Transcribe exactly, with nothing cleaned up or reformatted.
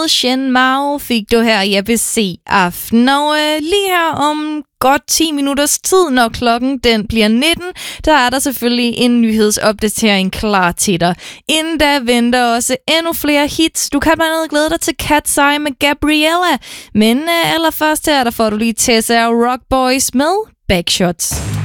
Shen Mao fik du her i A B C Aften. Og øh, lige her om godt ti minutters tid, når klokken den bliver nitten, der er der selvfølgelig en nyhedsopdatering klar til dig. Inden da venter også endnu flere hits. Du kan blandt andet glæde dig til Cat's Eye med Gabriella. Men øh, allerførst her, der får du lige Tessa og Rock Boys med Backshots.